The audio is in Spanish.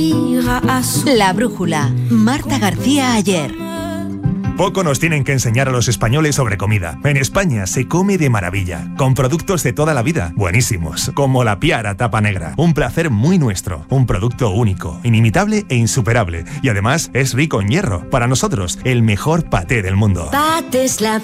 La brújula. Marta García Ayer. Poco nos tienen que enseñar a los españoles sobre comida. En España se come de maravilla, con productos de toda la vida, buenísimos, como la Piara tapa negra. Un placer muy nuestro, un producto único, inimitable e insuperable. Y además es rico en hierro. Para nosotros, el mejor paté del mundo. Patés La